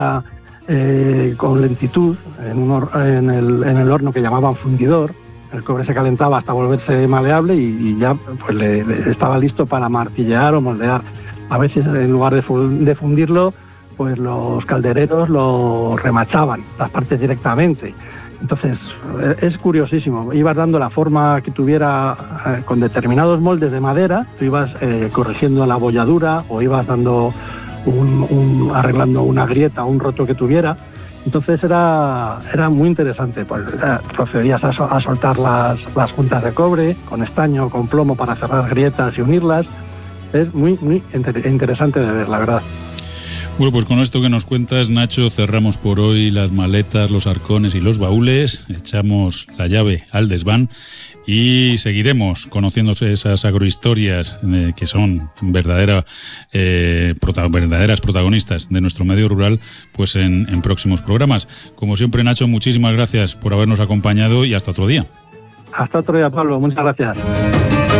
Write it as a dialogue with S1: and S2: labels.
S1: con lentitud en el horno que llamaban fundidor. El cobre se calentaba hasta volverse maleable y ya pues estaba listo para martillear o moldear. A veces, en lugar de fundirlo, pues los caldereros lo remachaban, las partes directamente. Entonces, es curiosísimo. Ibas dando la forma que tuviera con determinados moldes de madera, tú ibas corrigiendo la bolladura o ibas dando arreglando una grieta o un roto que tuviera. Entonces era muy interesante. Pues procedías a soltar las juntas de cobre con estaño o con plomo para cerrar grietas y unirlas. Es muy interesante de ver, la verdad.
S2: Bueno, pues con esto que nos cuentas, Nacho, cerramos por hoy las maletas, los arcones y los baúles, echamos la llave al desván y seguiremos conociéndose esas agrohistorias que son verdaderas protagonistas de nuestro medio rural, pues en próximos programas. Como siempre, Nacho, muchísimas gracias por habernos acompañado y hasta otro día.
S1: Hasta otro día, Pablo. Muchas gracias.